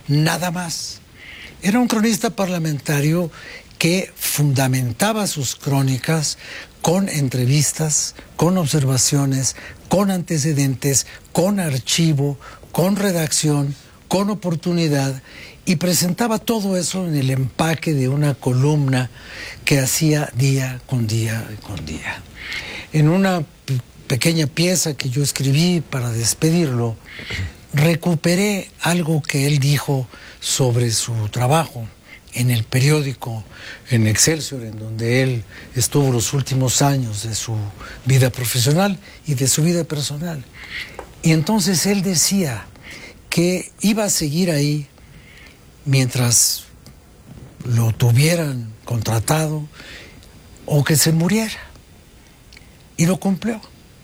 nada más. Era un cronista parlamentario que fundamentaba sus crónicas con entrevistas, con observaciones, con antecedentes, con archivo, con redacción, con oportunidad, y presentaba todo eso en el empaque de una columna que hacía día con día con día. En una pequeña pieza que yo escribí para despedirlo, recuperé algo que él dijo sobre su trabajo en el periódico, en Excelsior, en donde él estuvo los últimos años de su vida profesional y de su vida personal. Y entonces él decía que iba a seguir ahí mientras lo tuvieran contratado o que se muriera. Y lo cumplió.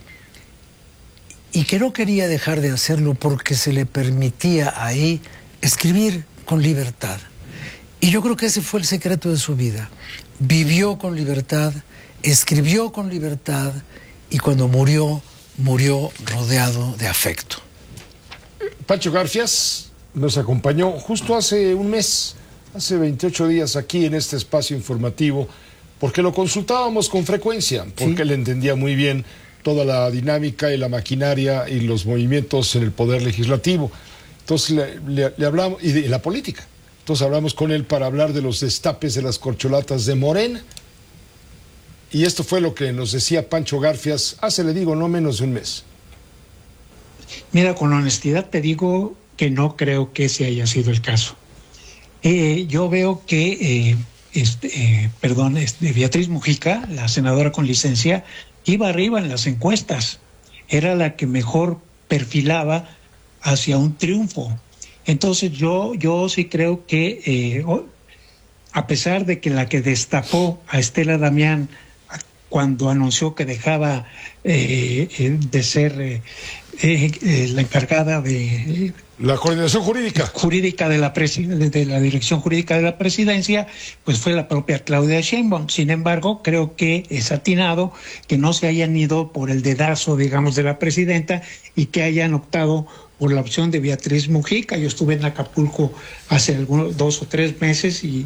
Y que no quería dejar de hacerlo porque se le permitía ahí escribir con libertad. Y yo creo que ese fue el secreto de su vida. Vivió con libertad, escribió con libertad, y cuando murió, murió rodeado de afecto. Pancho Garfias nos acompañó justo hace un mes, hace 28 días aquí en este espacio informativo, porque lo consultábamos con frecuencia, porque sí, él entendía muy bien toda la dinámica y la maquinaria y los movimientos en el poder legislativo. Entonces le hablamos, y de la política. Entonces hablamos con él para hablar de los destapes de las corcholatas de Morena. Y esto fue lo que nos decía Pancho Garfias hace, le digo, no menos de un mes. Mira, con honestidad te digo que no creo que ese haya sido el caso. Yo veo que Beatriz Mujica, la senadora con licencia, iba arriba en las encuestas. Era la que mejor perfilaba hacia un triunfo. Entonces yo sí creo que a pesar de que la que destapó a Estela Damián cuando anunció que dejaba de ser la encargada de la coordinación jurídica de la dirección jurídica de la presidencia, pues fue la propia Claudia Sheinbaum. Sin embargo, creo que es atinado que no se hayan ido por el dedazo, digamos, de la presidenta, y que hayan optado por la opción de Beatriz Mujica. Yo estuve en Acapulco hace 2 o 3 meses y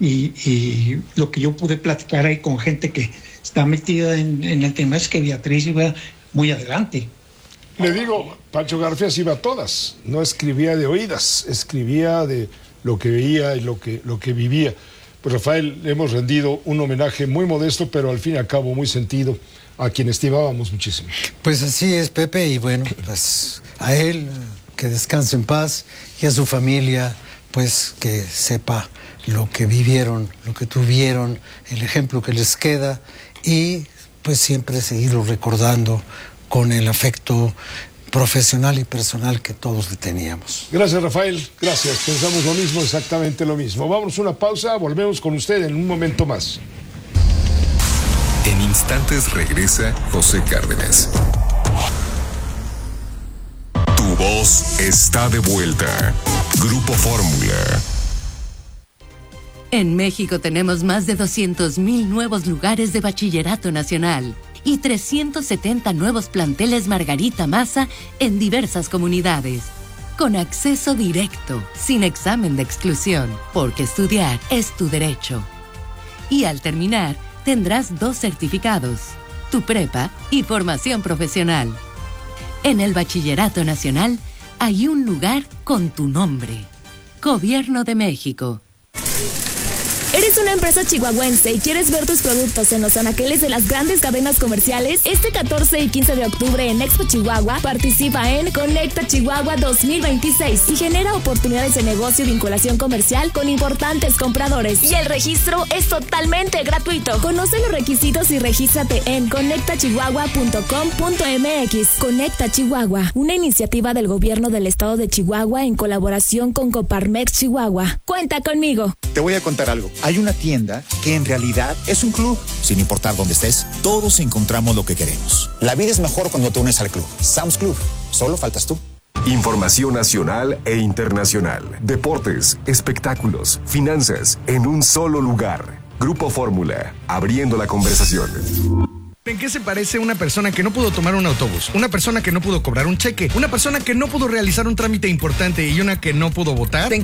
lo que yo pude platicar ahí con gente que está metida en el tema es que Beatriz iba muy adelante. Le digo, Pancho Garfias iba a todas, no escribía de oídas, escribía de lo que veía y lo que vivía. Pues Rafael, le hemos rendido un homenaje muy modesto, pero al fin y al cabo muy sentido, a quien estimábamos muchísimo. Pues así es, Pepe, y bueno, pues a él que descanse en paz, y a su familia, pues que sepa lo que vivieron, lo que tuvieron, el ejemplo que les queda, y pues siempre seguirlo recordando con el afecto profesional y personal que todos le teníamos. Gracias, Rafael, gracias, pensamos lo mismo, exactamente lo mismo. Vámonos a una pausa, volvemos con usted en un momento más. En instantes regresa José Cárdenas. Tu voz está de vuelta. Grupo Fórmula. En México tenemos más de 200,000 nuevos lugares de bachillerato nacional y 370 nuevos planteles Margarita Maza en diversas comunidades. Con acceso directo, sin examen de exclusión, porque estudiar es tu derecho. Y al terminar, tendrás 2 certificados, tu prepa y formación profesional. En el Bachillerato Nacional hay un lugar con tu nombre. Gobierno de México. ¿Eres una empresa chihuahuense y quieres ver tus productos en los anaqueles de las grandes cadenas comerciales? Este 14 y 15 de octubre en Expo Chihuahua, participa en Conecta Chihuahua 2026 y genera oportunidades de negocio y vinculación comercial con importantes compradores. Y el registro es totalmente gratuito. Conoce los requisitos y regístrate en conectachihuahua.com.mx. Conecta Chihuahua, una iniciativa del gobierno del estado de Chihuahua en colaboración con Coparmex Chihuahua. Cuenta conmigo. Te voy a contar algo. Hay una tienda que en realidad es un club. Sin importar dónde estés, todos encontramos lo que queremos. La vida es mejor cuando te unes al club. Sam's Club. Solo faltas tú. Información nacional e internacional. Deportes, espectáculos, finanzas, en un solo lugar. Grupo Fórmula, abriendo la conversación. ¿En qué se parece una persona que no pudo tomar un autobús? Una persona que no pudo cobrar un cheque, una persona que no pudo realizar un trámite importante y una que no pudo votar.